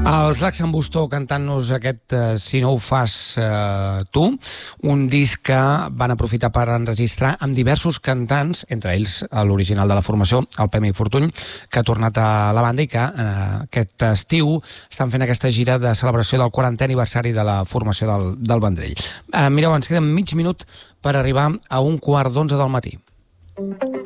Els Lax'n'Busto cantant-nos aquest Si no ho fas tu, un disc que van aprofitar per enregistrar amb diversos cantants, entre ells l'original de la formació, el Pemi Fortuny, que ha tornat a la banda i que aquest estiu estan fent aquesta gira de celebració del 40è aniversari de la formació del Vendrell. Mireu, ens queda mig minut per arribar a 1:15 del matí.